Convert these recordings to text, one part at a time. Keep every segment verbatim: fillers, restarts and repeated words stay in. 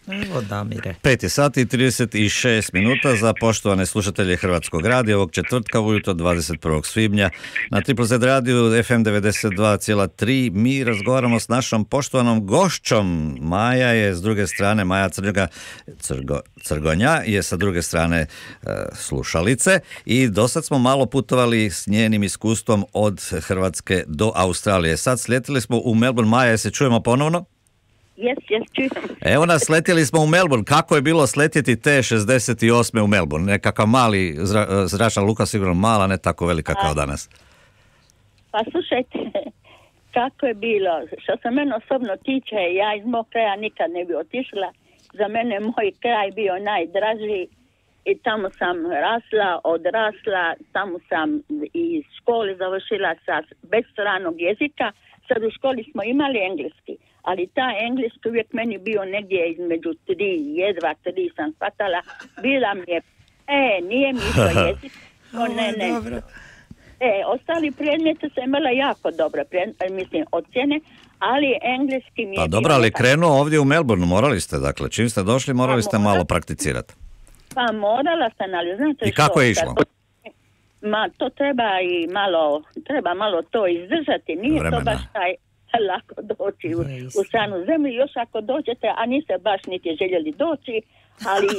Evo Damire. pet je sati i trideset šest minuta za poštovane slušatelje Hrvatskog radija ovog četvrtka ujutro dvadeset prvog svibnja na Triple Z radiju F M devedeset dva zarez tri. Mi razgovaramo s našom poštovanom gošćom. Maja je s druge strane, Maja Crnjoga, Crgo, Crgonja je sa druge strane e, slušalice i do sad smo malo putovali s njenim iskustvom od Hrvatske do Australije. Sad sletili smo u Melbourne. Maja, se čujemo ponovno? Jes, jes, čujem. Evo nas, sletjeli smo u Melbourne. Kako je bilo sletjeti te šezdeset osme u Melbourne? Nekakav mali zra, zračna luka, sigurno mala, ne tako velika kao danas. Pa slušajte, kako je bilo. Što se mene osobno tiče, ja iz mog kraja nikad ne bi otišla. Za mene moj kraj bio najdraži i tamo sam rasla, odrasla, tamo sam i škole završila sa bez stranog jezika. Sad u školi smo imali engleski, ali ta engleski uvijek meni bio negdje između tri, jedva tri sam shvatala. Bila mi je, e, nije mi to jezik, to ne, ne. E, ostali predmeti sam imala jako dobre, mislim, ocjene, ali engleski mi je... Pa dobro, ali krenuo ovdje u Melbourneu, morali ste, dakle, čim ste došli, morali ste malo prakticirati. Pa morala sam, ali znate što... I kako je išlo? Ma, to treba i malo, treba malo to izdržati, nije vremena. To baš taj lako doći u, u stranu zemlju, još ako dođete, a niste baš niti željeli doći, ali...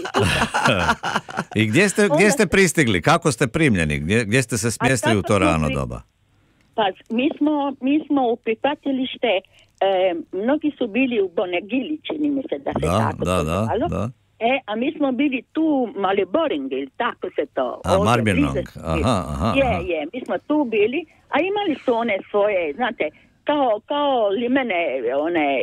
I gdje ste, gdje ste pristigli, kako ste primljeni, gdje, gdje ste se smjestili u to rano pri... doba? Pa mi smo, mi smo u prihvatilište, e, mnogi su bili u Bonegili, čini mi se da se da, tako da, to da, zvalo. da. E, a mi smo bili tu Maliboring, ili tako se to... A, Maribyrnong, aha, aha. Je, je, mi smo tu bili, a imali su one svoje, znate, kao, kao limene, one,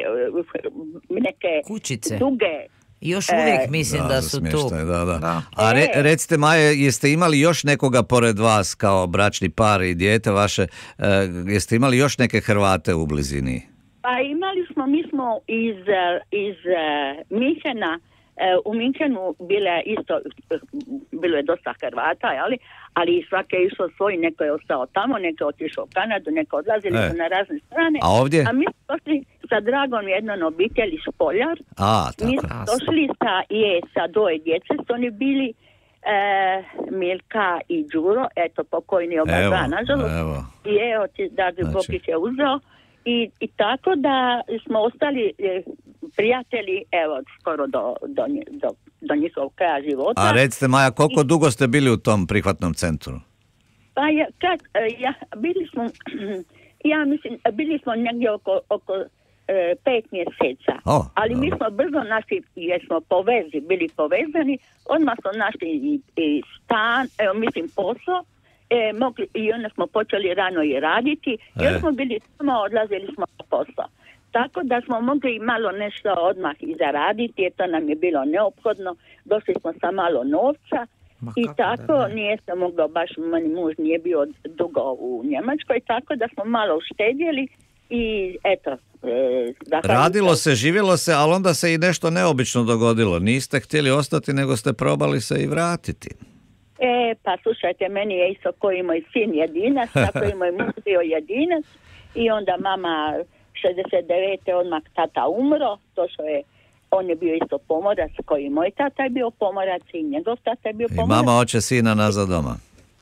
neke... kućice. Duge. Još uvijek e, mislim da, da su smještaj, tu. Da, da. Da. A re, recite, Maja, jeste imali još nekoga pored vas, kao bračni par i dijete vaše, e, jeste imali još neke Hrvate u blizini? Pa imali smo, mi smo iz, iz uh, Minhena, u Minhenu bile isto, bilo je dosta Hrvata, ali, ali svake je išao svoj, neko je ostao tamo, neko je otišao u Kanadu, neko odlazili e. su na razne strane. A ovdje? A mi smo došli sa dragom jednom obitelji Špoljar. A, tako. Mi smo došli sa, je, sa dvoje djece, su oni bili e, Milka i Đuro, eto, pokojni oba dva, nažalost. Evo. I evo, Dragi znači. Bog ih je uzeo. I, I tako da smo ostali e, prijatelji, evo, skoro do, do, do, do njihovog kraja života. A recite, Maja, koliko I, dugo ste bili u tom prihvatnom centru? Pa ja, kad, ja, bili smo, ja mislim, bili smo negdje oko, oko e, pet mjeseca. Oh, ali mi smo brzo našli, jer smo povezi, bili povezani, odmah smo našli i, i stan, evo, mislim, posao. E, mogli, i onda smo počeli rano i raditi, jer smo bili samo, odlazili smo na posao. Tako da smo mogli malo nešto odmah i zaraditi, jer to nam je bilo neophodno. Došli smo sa malo novca Ma i tako da, nije se moglo, baš moj muž nije bio dugo u Njemačkoj, tako da smo malo uštedjeli i eto. E, Radilo se, živjelo se, ali onda se i nešto neobično dogodilo. Niste htjeli ostati, nego ste probali se i vratiti. E, pa slušajte, meni je isto koji moj sin jedinac, tako i moj muž bio jedinac i onda mama šezdeset devete odmah tata umro, to što je, on je bio isto pomorac koji moj tata je bio pomorac i njegov tata je bio pomorac. I mama oče sina nazad doma.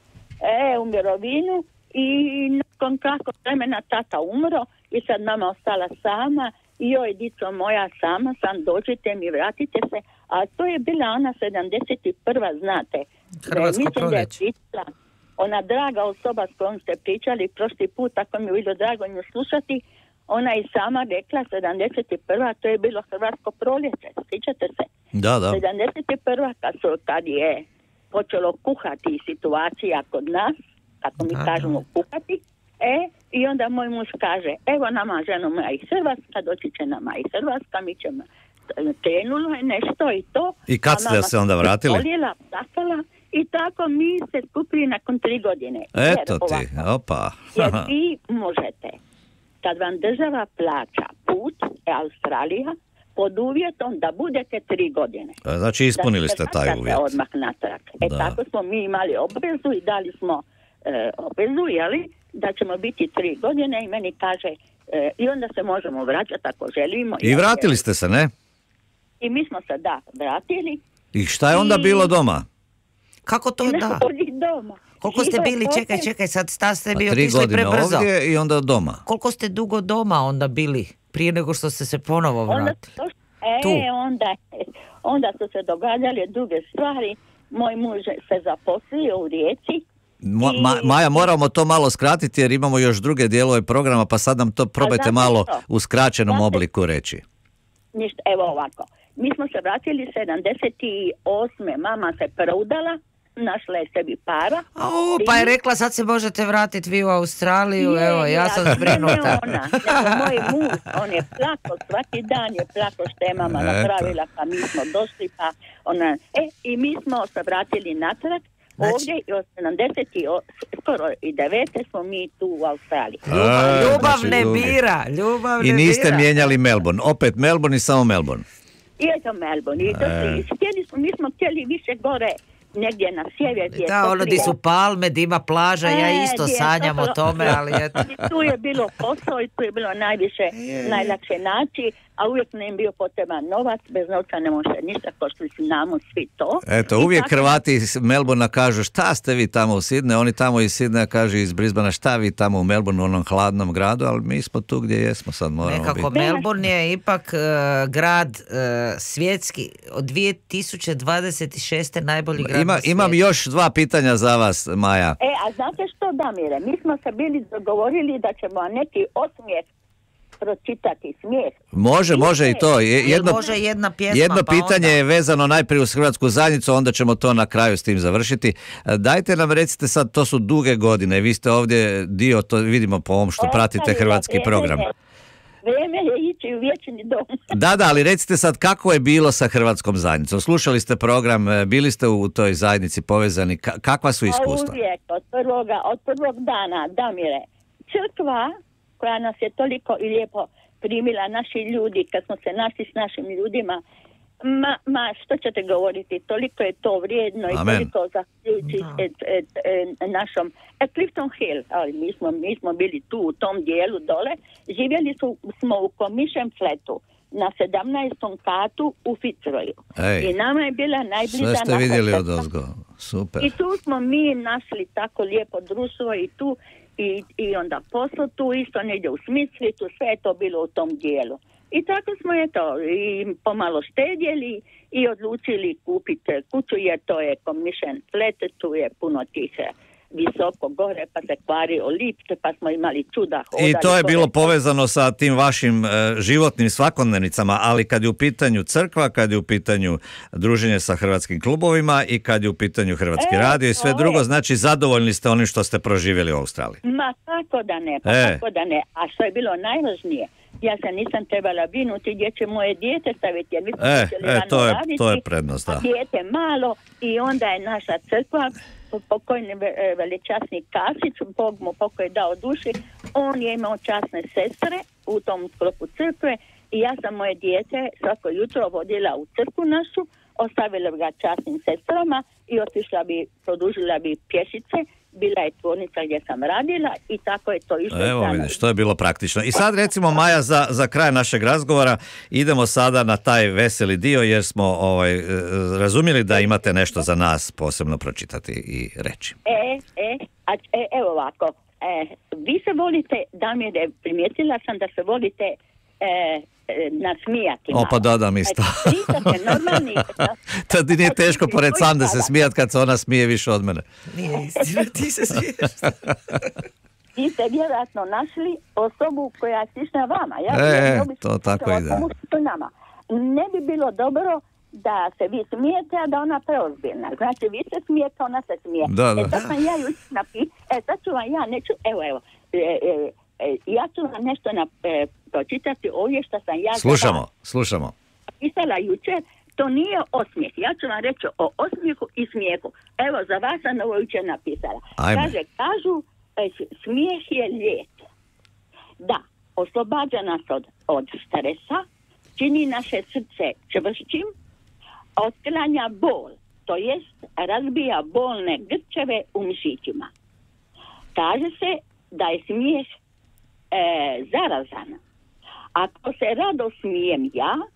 E, u mirovinu i nakon kratkog vremena tata umro i sad mama ostala sama i joj, dico moja, sama sam, dođite mi, vratite se, a to je bila ona sedamdeset prva, znate. Hrvatsko proljeće. Ona draga osoba s kojom ste pričali prošli put, tako mi je bilo drago nju slušati, ona je sama rekla sedamdeset prva, to je bilo Hrvatsko proljeće, sjećate se? Da, da. sedamdeset prva kad, su, kad je počelo kuhati situacija kod nas, kako mi da, kažemo da. kuhati, e, i onda moj muž kaže, evo nama ženo moja iz Hrvatska, doći će nama iz Hrvatska, mi ćemo, krenulo je nešto i to. I kad ste se onda vratili? Poljela, plakala, i tako mi se skupili nakon tri godine. Eto ti, ovako, opa. Jer vi možete, kad vam država plaća put, Australija, pod uvjetom da budete tri godine. Znači ispunili ste taj uvjet. Odmah natrag. E da. Tako smo mi imali obvezu i dali smo e, obvezu, jeli, da ćemo biti tri godine i meni kaže, e, i onda se možemo vraćati ako želimo. I vratili ste se, ne? i mi smo se da vratili. I šta je onda I... bilo doma? Kako to da? Doma. Koliko ste bili, čekaj, čekaj, sad sta ste bi tri otišli godine prebrzo. Ovdje i onda doma. Koliko ste dugo doma onda bili, prije nego što ste se ponovo vratili? Onda, e, onda, onda su se događale druge stvari. Moj muž se zaposlio u Rijeci. Ma, ma, Maja, moramo to malo skratiti jer imamo još druge dijelove programa, pa sad nam to probajte malo što? u skraćenom Znate, obliku reći. Ništa, evo ovako. Mi smo se vratili sedamdeset osme Mama se preudala, našla je sebi para. O, pa je rekla sad se možete vratiti vi u Australiju, je, evo, ja sam zbrinuta. Ne ona, nego moj muž, on je plako, svaki dan je plako što je mama napravila, pa mi smo došli, pa ona, e, i mi smo se vratili natrag. Znači... Ovdje od sedamdeset skoro i devete smo mi tu u Australiji. A, ljubavne znači, bira, ljubavne I niste bira. mijenjali Melbourne, opet Melbourne i samo Melbourne. I eto Melbourne. I to e. htjeli smo, mi smo htjeli više gore, negdje na sjever. Da, ono di su palme, di ima plaža, e, ja isto sanjam o tome, ali eto. Tu je bilo posao i tu je bilo najviše, je. najlakše naći, a uvijek ne im bio potreban novac, bez novca ne može ništa, koštili su namo svi to. Eto, I uvijek tako... Hrvati iz Melbourna kažu šta ste vi tamo u Sidneju, oni tamo iz Sidneja kažu iz Brisbanea šta vi tamo u Melbourneu, u onom hladnom gradu, ali mi smo tu gdje jesmo sad, moramo Nekako, biti. Melbourne je ipak uh, grad uh, svjetski, od dvije tisuće dvadeset šeste najbolji grad Ima, na svijetu. Imam još dva pitanja za vas, Maja. E, a znate što, Damire, mi smo se bili dogovorili da ćemo neki osmijeh pročitati, smijeh. Može, može i to. Jedno, može jedna pjesma, jedno pa pitanje onda... je vezano najprije uz hrvatsku zajednicu, onda ćemo to na kraju s tim završiti. Dajte nam recite sad, to su duge godine, vi ste ovdje dio, to vidimo po ovom što pratite hrvatski program. Vrijeme je ići u vječni dom. Da, da, ali recite sad kako je bilo sa hrvatskom zajednicom. Slušali ste program, bili ste u toj zajednici povezani, kakva su iskustva? Uvijek, od prvoga, od prvog dana, Damire, crkva koja nas je toliko i lijepo primila, naši ljudi, kad smo se našli s našim ljudima, ma, ma što ćete govoriti, toliko je to vrijedno i Amen. toliko zahvaljujući et, et, et, našom et, Clifton Hill, ali mi smo, mi smo bili tu u tom dijelu dole, živjeli su, smo u Commission Flatu na sedamnaestom katu u Fitzroyu. I nama je bila najbliža sve ste vidjeli od ozgo, super. I tu smo mi našli tako lijepo društvo i tu I, i onda posao tu isto negdje u Smislitu, sve je to bilo u tom dijelu. I tako smo je to i pomalo štedjeli i odlučili kupiti kuću jer to je Commission Flat, tu je puno tih visoko gore pa se kvario lift pa smo imali čuda. I to je bilo povezano sa tim vašim e, životnim svakodnevnicama, ali kad je u pitanju crkva, kad je u pitanju druženje sa hrvatskim klubovima i kad je u pitanju Hrvatski e, radio i sve drugo, je. Znači zadovoljni ste onim što ste proživjeli u Australiji. Ma kako da ne, pa e. kako da ne. A što je bilo najvažnije, ja se nisam trebala brinuti gdje će moje dijete staviti, jer mi smo e, htjeli e, to, je, raditi, to je prednost, da. Dijete malo i onda je naša crkva, pokojni veličasni Kasić, Bog mu pokoj dao duši, on je imao časne sestre u tom sklopu crkve i ja sam moje dijete svako jutro vodila u crkvu našu, ostavila ga časnim sestrama i otišla bi, produžila bi pješice, bila je tvornica gdje sam radila i tako je to išlo. Evo vidiš, to je bilo praktično. I sad recimo, Maja, za, za kraj našeg razgovora idemo sada na taj veseli dio jer smo ovaj, razumjeli da imate nešto za nas posebno pročitati i reći. E, e, a, e evo ovako, e, vi se volite, Damire, primijetila sam da se volite e, nasmijati. O, pa da, da, mi sta. Normalni. To nije teško pored Sande se smijat kad se ona smije više od mene. Nije istina, ti se smiješ. Vi ste vjerojatno našli osobu koja je slična vama. Ja e, to tako ide. Nama. Ne bi bilo dobro da se vi smijete, a da ona preozbiljna. Znači, vi se smijete, ona se smije. Da, da. E, sad sam ja ju napisala, e, sad ću vam ja, neću, evo, evo, e, e, e, ja ću vam nešto na, e, pročitati ovdje što sam ja... Slušamo, slušamo. Napisala jučer, to nije osmijeh. Ja ću vam reći o osmijehu i smijehu. Evo, za vas sam ovo jučer napisala. Ajme. Kaže, kažu, e, smijeh je lijek. Da, oslobađa nas od, od stresa, čini naše srce čvršćim, otklanja bol, to jest razbija bolne grčeve u mišićima. Kaže se da je smijeh e, zarazan. Ako se rado smijem ja,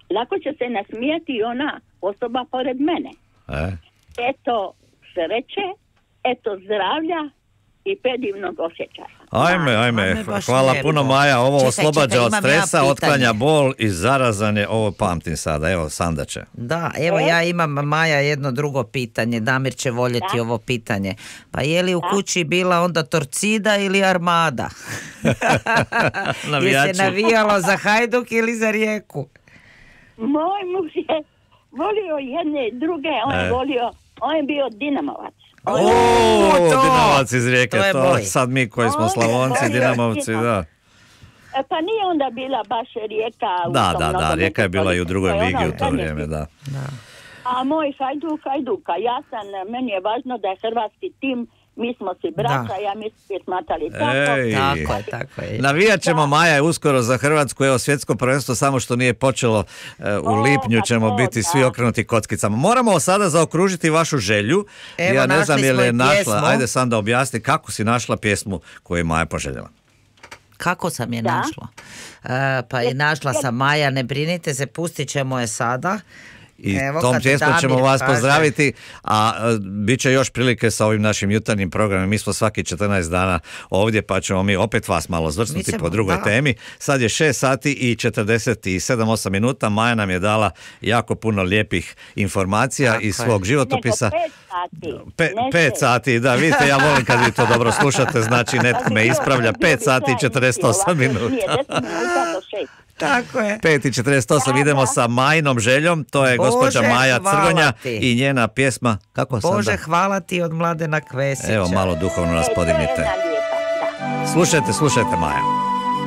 lako će se nasmijati i ona osoba pored mene. E? Eto sreće, eto zdravlja i predivnog osjećaja. Ajme, ajme, Ajme, baš hvala lijepo. puno Maja, ovo Čekaj, oslobađa čekaj, od imam ja stresa, pitanje. otklanja bol i zarazan je, ovo pamtim sada, evo Sanda će. Da, evo ja imam, Maja, jedno drugo pitanje. Damir će voljeti Da. ovo pitanje. Pa je li u kući bila onda Torcida ili Armada? Je Navijači. se navijalo za Hajduk ili za Rijeku? Moj muž je volio jedne i druge, on je E. volio, on je bio Dinamovac. O, to! Dinamac iz Rijeke, To je to moj. sad mi koji smo On je Slavonci, volio Dinamovci, Dinamo. da. E, pa nije onda bila baš Rijeka u Da, tom da, da, nogometu Rijeka je bila i u toliko. drugoj To je ligi ono u to zadnje vrijeme, tim. da. A moj Hajduk, Hajduka, ja sam, meni je važno da je hrvatski tim, mi smo si braća, Da. ja mi smo smatrali tako. Ej. Tako je, tako je. Navijat ćemo, Maja, je uskoro za Hrvatsku, evo svjetsko prvenstvo, samo što nije počelo, e, u O, lipnju pa ćemo to, biti svi da. okrenuti kockicama. Moramo sada zaokružiti vašu želju, Evo, ja ne našli znam je li smo je i našla, pjesmu. ajde Sanda objasni kako si našla pjesmu koju je Maja poželjela. Kako sam je Da. našla? E, pa i našla sam, Maja, ne brinite se, pustit ćemo je sada. I Evo, tom kad pjesmom ćemo Damir vas kaže- pozdraviti, a e, bit će još prilike sa ovim našim jutarnjim programom. Mi smo svaki četrnaest dana ovdje, pa ćemo mi opet vas malo Mi zvrsnuti ćemo, po drugoj da. temi. Sad je šest sati i četrdeset sedam osam minuta. Maja nam je dala jako puno lijepih informacija Tako iz je. svog Nego životopisa. pet sati. Pe, ne pet šest. sati, da, vidite, ja volim kad vi to dobro slušate, znači netko me ispravlja, pet sati i četrdeset osam Nije minuta. deset minuta do šest. Tako je. pet i četrdeset osam, Da, idemo da. sa Majinom željom, to je Bože, gospođa Maja hvala Crgonja ti. i njena pjesma, kako Bože, sada? hvala ti od Mladena Kvesića. Evo, malo duhovno nas E, to je podignite. jedna lijepa, da. Slušajte, slušajte Maja.